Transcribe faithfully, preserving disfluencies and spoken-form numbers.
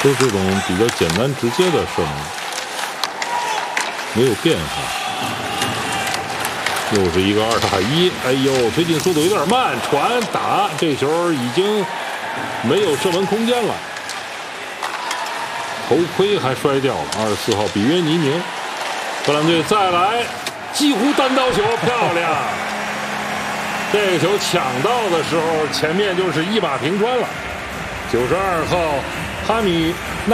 都是这种比较简单直接的射门，没有变化。又是一个二打一，哎呦，最近速度有点慢，传打，这球已经没有射门空间了，头盔还摔掉了。二十四号比约尼宁，荷兰队再来，几乎单刀球，漂亮！这个球抢到的时候，前面就是一马平川了。九十二号哈米。